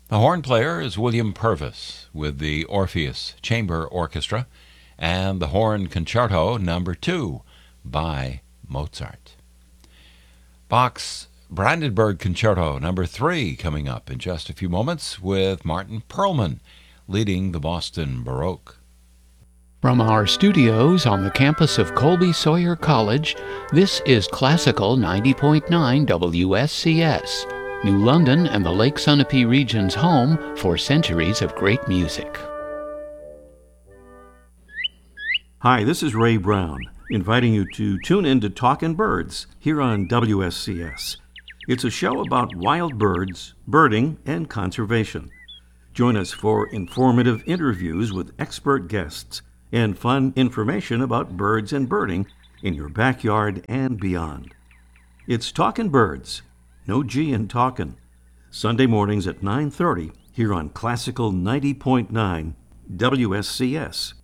The horn player is William Purvis with the Orpheus Chamber Orchestra and the Horn Concerto No. 2 by Mozart. Bach's Brandenburg Concerto No. 3 coming up in just a few moments with Martin Perlman leading the Boston Baroque. From our studios on the campus of Colby Sawyer College, this is Classical 90.9 WSCS, New London and the Lake Sunapee region's home for centuries of great music. Hi, this is Ray Brown, inviting you to tune in to Talkin' Birds here on WSCS. It's a show about wild birds, birding, and conservation. Join us for informative interviews with expert guests and fun information about birds and birding in your backyard and beyond. It's Talkin' Birds, no G in talkin', Sunday mornings at 9:30 here on Classical 90.9 WSCS.